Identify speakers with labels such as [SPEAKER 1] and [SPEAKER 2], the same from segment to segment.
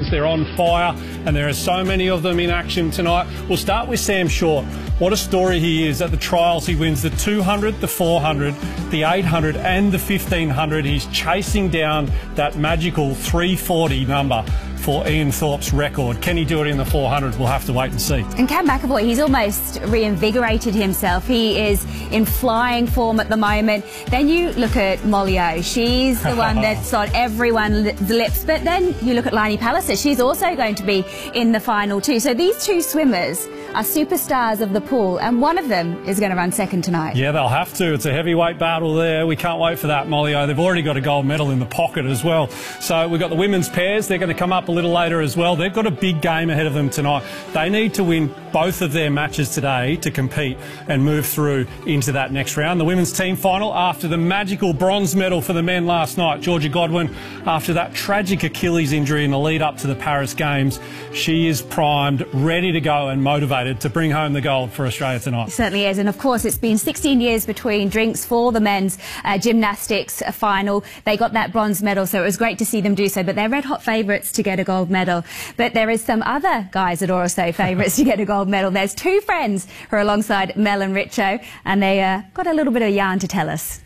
[SPEAKER 1] Dragons. They're on fire, and there are so many of them in action tonight. We'll start with Sam Short. What a story he is. At the trials, he wins the 200, the 400, the 800 and the 1500. He's chasing down that magical 340 number for Ian Thorpe's record. Can he do it in the 400? We'll have to wait and see.
[SPEAKER 2] And Cam McAvoy, he's almost reinvigorated himself. He is in flying form at the moment. Then you look at Molly O. She's the one that's on everyone's lips. But then you look at Lainey Palliser. She's also going to be in the final too. So these two swimmers are superstars of the pool, and one of them is going to run second tonight.
[SPEAKER 1] Yeah, they'll have to. It's a heavyweight battle there. We can't wait for that, Molly O. They've already got a gold medal in the pocket as well. So we've got the women's pairs. They're going to come up a little later as well. They've got a big game ahead of them tonight. They need to win both of their matches today to compete and move through into that next round. The women's team final after the magical bronze medal for the men last night. Georgia Godwin, after that tragic Achilles injury in the lead up to the Paris Games, she is primed, ready to go and motivated to bring home the gold for Australia tonight.
[SPEAKER 2] It certainly is. And of course, it's been 16 years between drinks for the men's gymnastics final. They got that bronze medal, so it was great to see them do so. But they're red hot favourites to get a gold medal. But there is some other guys that are also favourites to get a gold medal. There's two friends who are alongside Mel and Richo, and they got a little bit of yarn to tell us.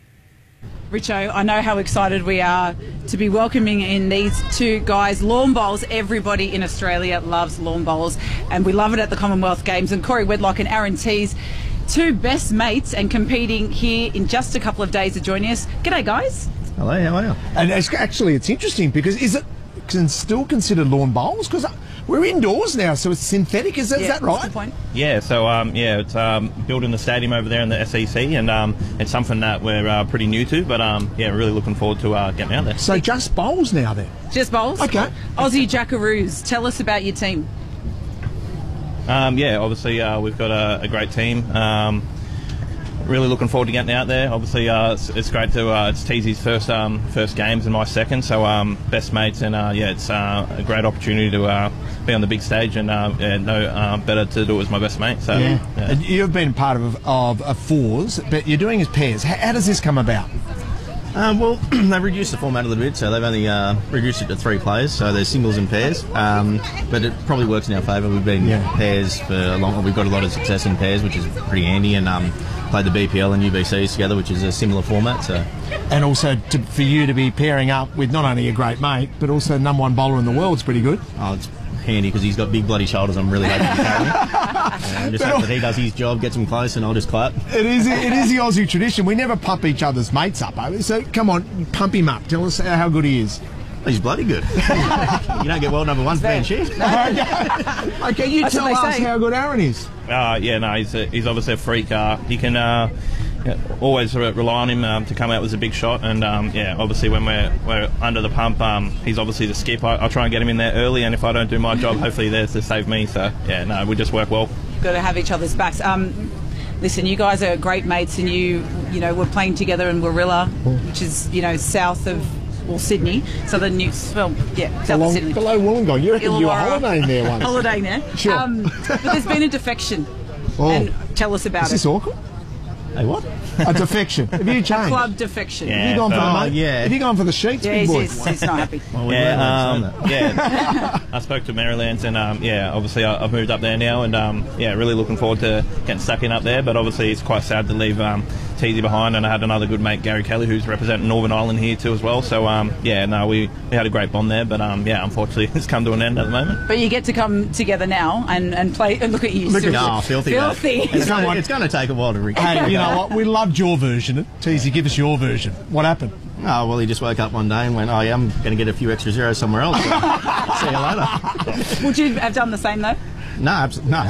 [SPEAKER 3] Richo, I know how excited we are to be welcoming in these two guys. Lawn bowls, everybody in Australia loves lawn bowls, and we love it at the Commonwealth Games. And Corey Wedlock and Aaron Tees, two best mates and competing here in just a couple of days, are joining us. G'day, guys.
[SPEAKER 4] Hello, how are you?
[SPEAKER 5] And actually, it's interesting because is it still considered lawn bowls? Because we're indoors now, so it's synthetic. Is that right?
[SPEAKER 3] That's the point.
[SPEAKER 4] Yeah, so it's built in the stadium over there in the SEC, and it's something that we're pretty new to, but yeah, really looking forward to getting out there.
[SPEAKER 5] So just bowls now then?
[SPEAKER 3] Just bowls?
[SPEAKER 5] Okay.
[SPEAKER 3] Aussie Jackaroos, tell us about your team.
[SPEAKER 4] Yeah, obviously we've got a great team. Really looking forward to getting out there. Obviously, it's great to it's Teesy's first games and my second, so best mates, and yeah, it's a great opportunity to be on the big stage, and no better to do it as my best mate. So
[SPEAKER 5] yeah. And you've been part of fours, but you're doing as pairs. How does this come about?
[SPEAKER 6] Well, they've reduced the format a little bit, so they've only reduced it to 3 players, so there's singles and pairs, but it probably works in our favour. We've been pairs for a long. We've got a lot of success in pairs, which is pretty handy, and played the BPL and UBCs together, which is a similar format. So,
[SPEAKER 5] and also for you to be pairing up with not only a great mate, but also the #1 bowler in the world is pretty good.
[SPEAKER 6] Oh, it's handy because he's got big bloody shoulders. I'm really hoping to carry him. Just hope that he does his job, gets him close, and I'll just clap.
[SPEAKER 5] It is the Aussie tradition. We never pump each other's mates up. So come on, pump him up. Tell us how good he is.
[SPEAKER 6] He's bloody good. You don't get world #1 for being shit.
[SPEAKER 5] Okay, you tell us how good Aaron is.
[SPEAKER 4] Yeah, no, he's obviously a freak. He can always rely on him to come out with a big shot, and yeah, obviously when we're under the pump, he's obviously the skip. I try and get him in there early, and if I don't do my job, hopefully there's to save me. So yeah, no, we just work well.
[SPEAKER 3] Got to have each other's backs. Listen, you guys are great mates, and you know we're playing together in Warilla, which is south of Sydney, so the new south of Sydney.
[SPEAKER 5] Below Wollongong. You reckon you were holidaying there once?
[SPEAKER 3] Holidaying there.
[SPEAKER 5] Sure.
[SPEAKER 3] But there's been a defection. And tell us about it.
[SPEAKER 5] Is this awkward?
[SPEAKER 6] Hey, what?
[SPEAKER 5] A defection. Have you changed?
[SPEAKER 3] Club defection.
[SPEAKER 4] Yeah,
[SPEAKER 5] have you gone for the mate? Yeah. Have you gone for the sheets, big boy?
[SPEAKER 3] He's not happy.
[SPEAKER 6] Well,
[SPEAKER 4] yeah, I spoke to Marylands, and yeah, obviously I've moved up there now, and yeah, really looking forward to getting stuck in up there. But obviously it's quite sad to leave Teesy behind, and I had another good mate, Gary Kelly, who's representing Northern Ireland here too as well. So yeah, no, we had a great bond there, but yeah, unfortunately it's come to an end at the moment.
[SPEAKER 3] But you get to come together now and play. And look at you,
[SPEAKER 6] filthy. It's going to take a while to recover.
[SPEAKER 5] Hey, you know what? We loved your version. Teesy, give us your version. What happened?
[SPEAKER 6] Oh, well, he just woke up one day and went, oh, yeah, I'm going to get a few extra zeros somewhere else. See you later.
[SPEAKER 3] Would you have done the same, though?
[SPEAKER 6] No,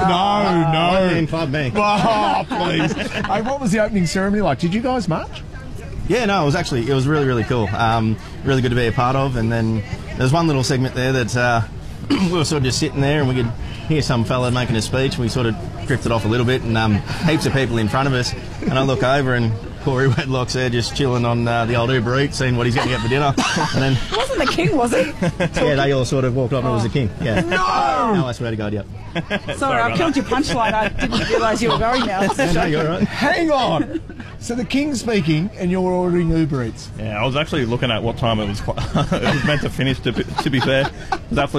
[SPEAKER 5] No.
[SPEAKER 6] Club me.
[SPEAKER 5] Oh, please. Hey, what was the opening ceremony like? Did you guys march?
[SPEAKER 6] Yeah, no, it was really, really cool. Really good to be a part of. And then there's one little segment there that we were sort of just sitting there and we could hear some fella making a speech, and we sort of drifted off a little bit, and heaps of people in front of us, and I look over and Corey Wedlock's there just chilling on the old Uber Eats, seeing what he's going to get for dinner. And then
[SPEAKER 3] it wasn't the king, was he?
[SPEAKER 6] Yeah, they all sort of walked off and it was the king. Yeah.
[SPEAKER 5] No!
[SPEAKER 6] No, I swear to God, yep.
[SPEAKER 3] Sorry, I killed your punchline. I didn't realise you were going now.
[SPEAKER 6] No, you're right.
[SPEAKER 5] Hang on. So the king's speaking and you're ordering Uber Eats.
[SPEAKER 4] Yeah, I was actually looking at what time it was. It was meant to finish. To be fair, it was